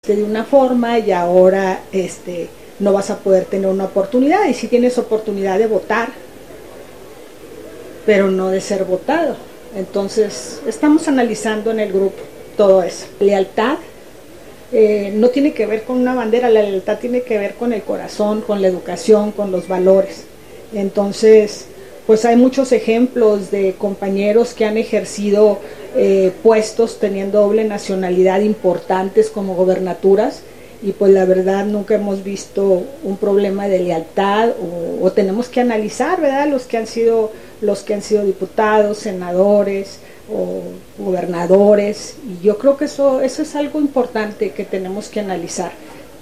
de una forma y ahora no vas a poder tener una oportunidad, y sí tienes oportunidad de votar, pero no de ser votado. Entonces estamos analizando en el grupo todo eso. Lealtad no tiene que ver con una bandera, la lealtad tiene que ver con el corazón, con la educación, con los valores. Entonces, pues hay muchos ejemplos de compañeros que han ejercido puestos teniendo doble nacionalidad importantes como gobernaturas, y pues la verdad nunca hemos visto un problema de lealtad, o tenemos que analizar, ¿verdad?, los que han sido diputados, senadores o gobernadores, y yo creo que eso es algo importante que tenemos que analizar.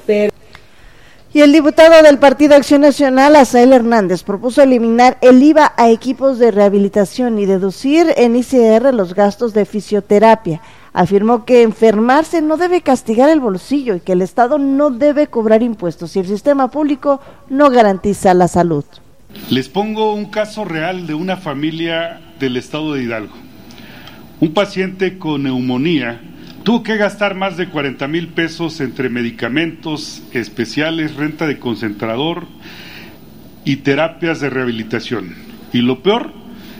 Y el diputado del Partido Acción Nacional, Asael Hernández, propuso eliminar el IVA a equipos de rehabilitación y deducir en ISR los gastos de fisioterapia. Afirmó que enfermarse no debe castigar el bolsillo y que el Estado no debe cobrar impuestos si el sistema público no garantiza la salud. Les pongo un caso real de una familia del estado de Hidalgo. Un paciente con neumonía tuvo que gastar más de 40,000 pesos entre medicamentos especiales, renta de concentrador y terapias de rehabilitación. Y lo peor,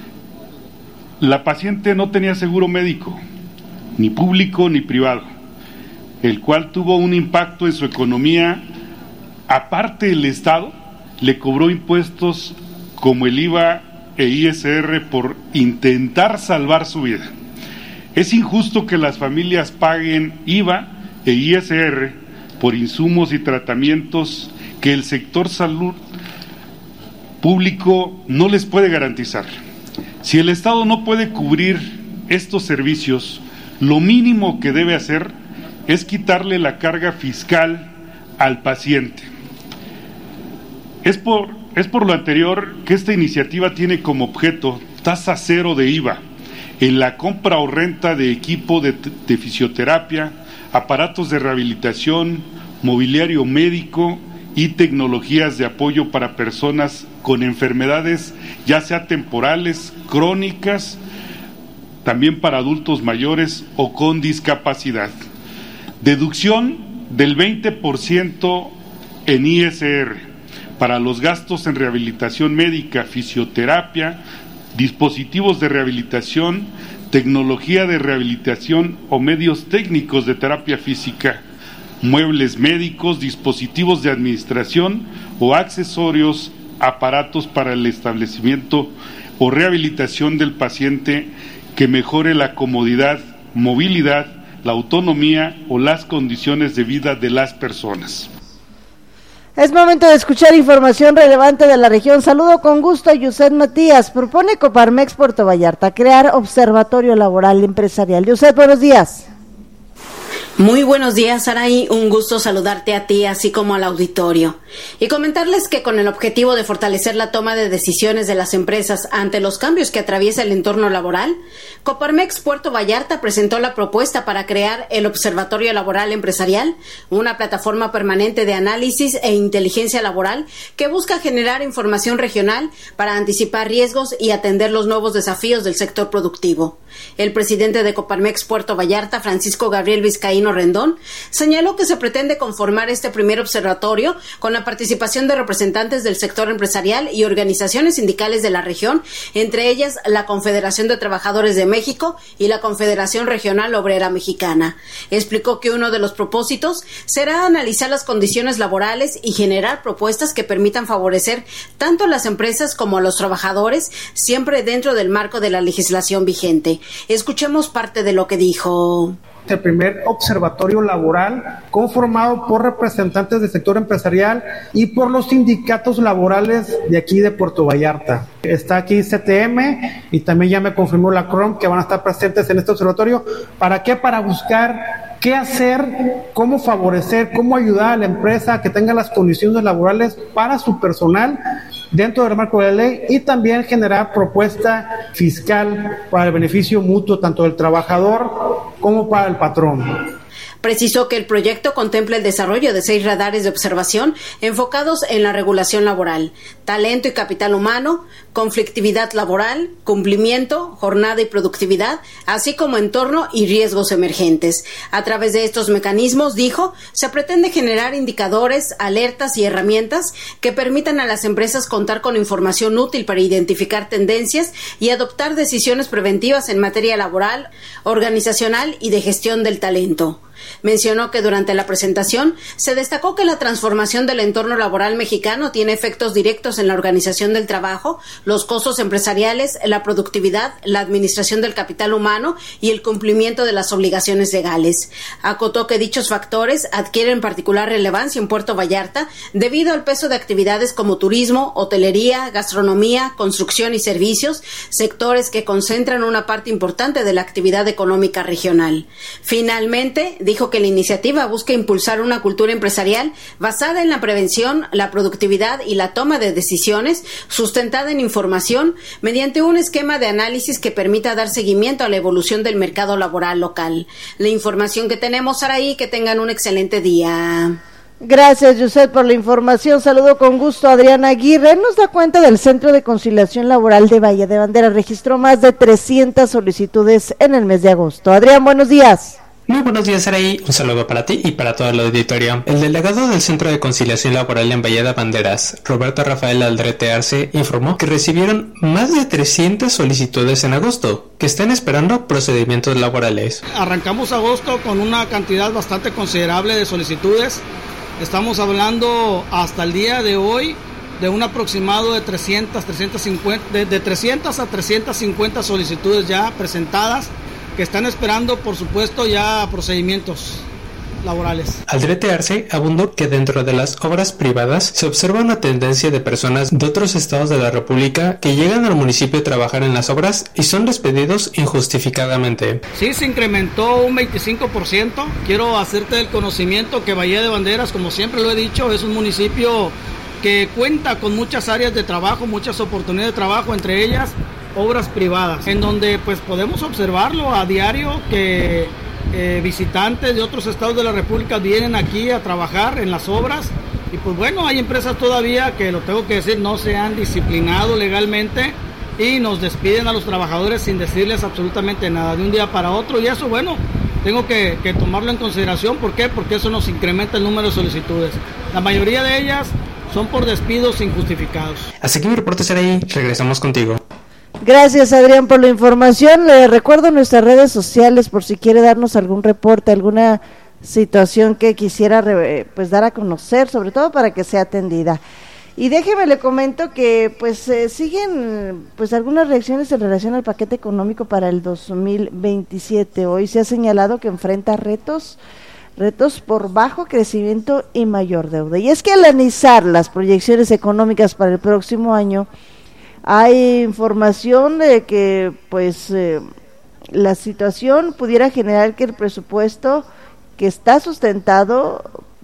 la paciente no tenía seguro médico, ni público ni privado, el cual tuvo un impacto en su economía. Aparte, el Estado le cobró impuestos como el IVA e ISR por intentar salvar su vida. Es injusto que las familias paguen IVA e ISR por insumos y tratamientos que el sector salud público no les puede garantizar. Si el Estado no puede cubrir estos servicios, lo mínimo que debe hacer es quitarle la carga fiscal al paciente. Es por lo anterior que esta iniciativa tiene como objeto tasa cero de IVA en la compra o renta de equipo de fisioterapia, aparatos de rehabilitación, mobiliario médico y tecnologías de apoyo para personas con enfermedades, ya sea temporales, crónicas, también para adultos mayores o con discapacidad. Deducción del 20% en ISR para los gastos en rehabilitación médica, fisioterapia, dispositivos de rehabilitación, tecnología de rehabilitación o medios técnicos de terapia física, muebles médicos, dispositivos de administración o accesorios, aparatos para el establecimiento o rehabilitación del paciente que mejore la comodidad, movilidad, la autonomía o las condiciones de vida de las personas. Es momento de escuchar información relevante de la región. Saludo con gusto a Yuset Matías. Propone Coparmex Puerto Vallarta crear observatorio laboral empresarial. Yuset, buenos días. Muy buenos días, Saraí. Un gusto saludarte a ti, así como al auditorio. Y comentarles que con el objetivo de fortalecer la toma de decisiones de las empresas ante los cambios que atraviesa el entorno laboral, Coparmex Puerto Vallarta presentó la propuesta para crear el Observatorio Laboral Empresarial, una plataforma permanente de análisis e inteligencia laboral que busca generar información regional para anticipar riesgos y atender los nuevos desafíos del sector productivo. El presidente de Coparmex Puerto Vallarta, Francisco Gabriel Vizcaíno Rendón, señaló que se pretende conformar este primer observatorio con la participación de representantes del sector empresarial y organizaciones sindicales de la región, entre ellas la Confederación de Trabajadores de México y la Confederación Regional Obrera Mexicana. Explicó que uno de los propósitos será analizar las condiciones laborales y generar propuestas que permitan favorecer tanto a las empresas como a los trabajadores, siempre dentro del marco de la legislación vigente. Escuchemos parte de lo que dijo. El primer observatorio laboral conformado por representantes del sector empresarial y por los sindicatos laborales de aquí de Puerto Vallarta. Está aquí CTM y también ya me confirmó la CROM que van a estar presentes en este observatorio. ¿Para qué? Para buscar qué hacer, cómo favorecer, cómo ayudar a la empresa a que tenga las condiciones laborales para su personal dentro del marco de la ley, y también generar propuesta fiscal para el beneficio mutuo tanto del trabajador como para el patrón. Precisó que el proyecto contempla el desarrollo de 6 radares de observación enfocados en la regulación laboral, talento y capital humano, conflictividad laboral, cumplimiento, jornada y productividad, así como entorno y riesgos emergentes. A través de estos mecanismos, dijo, se pretende generar indicadores, alertas y herramientas que permitan a las empresas contar con información útil para identificar tendencias y adoptar decisiones preventivas en materia laboral, organizacional y de gestión del talento. Mencionó que durante la presentación se destacó que la transformación del entorno laboral mexicano tiene efectos directos en la organización del trabajo, los costos empresariales, la productividad, la administración del capital humano y el cumplimiento de las obligaciones legales. Acotó que dichos factores adquieren particular relevancia en Puerto Vallarta debido al peso de actividades como turismo, hotelería, gastronomía, construcción y servicios, sectores que concentran una parte importante de la actividad económica regional. Finalmente, dijo que la iniciativa busca impulsar una cultura empresarial basada en la prevención, la productividad y la toma de decisiones sustentada en información mediante un esquema de análisis que permita dar seguimiento a la evolución del mercado laboral local. La información que tenemos, Saraí, que tengan un excelente día. Gracias, Yusef, por la información. Saludo con gusto a Adriana Aguirre. Nos da cuenta del Centro de Conciliación Laboral de Bahía de Bandera. Registró más de 300 solicitudes en el mes de agosto. Adrián, buenos días. Muy buenos días, Saraí. Un saludo para ti y para todo el auditorio. El delegado del Centro de Conciliación Laboral en Bahía de Banderas, Roberto Rafael Aldrete Arce, informó que recibieron más de 300 solicitudes en agosto, que están esperando procedimientos laborales. Arrancamos agosto con una cantidad bastante considerable de solicitudes. Estamos hablando hasta el día de hoy de un aproximado de 300 a 350 solicitudes ya presentadas, que están esperando, por supuesto, ya procedimientos laborales. Aldrete Arce abundó que dentro de las obras privadas se observa una tendencia de personas de otros estados de la República que llegan al municipio a trabajar en las obras y son despedidos injustificadamente. Sí, se incrementó un 25%. Quiero hacerte el conocimiento que Bahía de Banderas, como siempre lo he dicho, es un municipio que cuenta con muchas áreas de trabajo, muchas oportunidades de trabajo, entre ellas obras privadas, en donde pues podemos observarlo a diario que visitantes de otros estados de la República vienen aquí a trabajar en las obras y pues bueno, hay empresas todavía que, lo tengo que decir, no se han disciplinado legalmente y nos despiden a los trabajadores sin decirles absolutamente nada de un día para otro, y eso bueno, tengo que tomarlo en consideración. ¿Por qué? Porque eso nos incrementa el número de solicitudes. La mayoría de ellas son por despidos injustificados. Así que mi reporte será ahí, regresamos contigo. Gracias, Adrián, por la información. Le recuerdo nuestras redes sociales por si quiere darnos algún reporte, alguna situación que quisiera pues dar a conocer, sobre todo para que sea atendida. Y déjeme le comento que pues siguen pues algunas reacciones en relación al paquete económico para el 2027. Hoy se ha señalado que enfrenta retos por bajo crecimiento y mayor deuda. Y es que al analizar las proyecciones económicas para el próximo año, hay información de que pues la situación pudiera generar que el presupuesto que está sustentado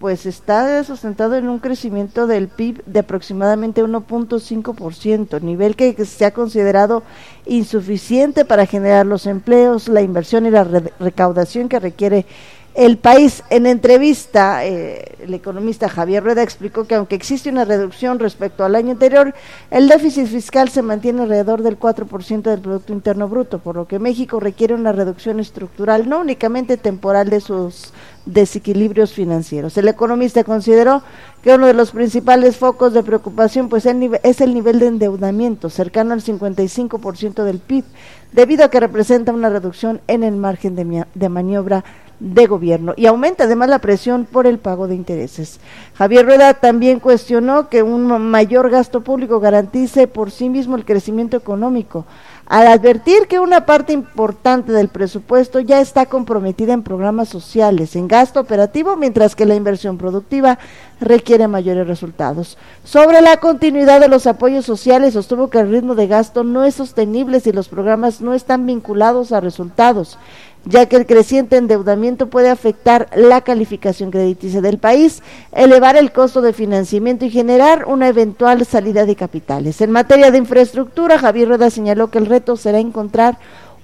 en un crecimiento del PIB de aproximadamente 1.5%, nivel que se ha considerado insuficiente para generar los empleos, la inversión y la recaudación que requiere el país. En entrevista, el economista Javier Rueda explicó que aunque existe una reducción respecto al año anterior, el déficit fiscal se mantiene alrededor del 4% del Producto Interno Bruto, por lo que México requiere una reducción estructural, no únicamente temporal, de sus desequilibrios financieros. El economista consideró que uno de los principales focos de preocupación pues es el nivel de endeudamiento, cercano al 55% del PIB, debido a que representa una reducción en el margen de maniobra de gobierno y aumenta además la presión por el pago de intereses. Javier Rueda también cuestionó que un mayor gasto público garantice por sí mismo el crecimiento económico, al advertir que una parte importante del presupuesto ya está comprometida en programas sociales, en gasto operativo, mientras que la inversión productiva requiere mayores resultados. Sobre la continuidad de los apoyos sociales, sostuvo que el ritmo de gasto no es sostenible si los programas no están vinculados a resultados, ya que el creciente endeudamiento puede afectar la calificación crediticia del país, elevar el costo de financiamiento y generar una eventual salida de capitales. En materia de infraestructura, Javier Rueda señaló que el reto será encontrar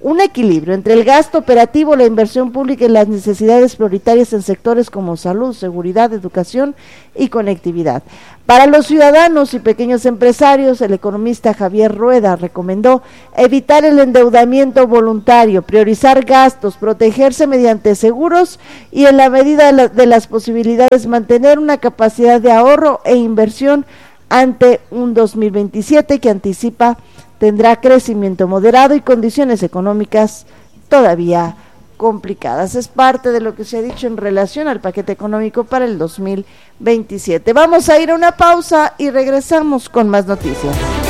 un equilibrio entre el gasto operativo, la inversión pública y las necesidades prioritarias en sectores como salud, seguridad, educación y conectividad. Para los ciudadanos y pequeños empresarios, el economista Javier Rueda recomendó evitar el endeudamiento voluntario, priorizar gastos, protegerse mediante seguros y, en la medida de las posibilidades, mantener una capacidad de ahorro e inversión ante un 2027 que anticipa tendrá crecimiento moderado y condiciones económicas todavía complicadas. Es parte de lo que se ha dicho en relación al paquete económico para el 2027. Vamos a ir a una pausa y regresamos con más noticias.